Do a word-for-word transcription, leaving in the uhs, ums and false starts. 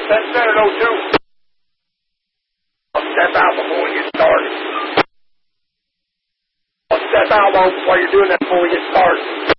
Ten Senate oh two. I'll step out before we get started. I'll step out before you're doing that before we get started.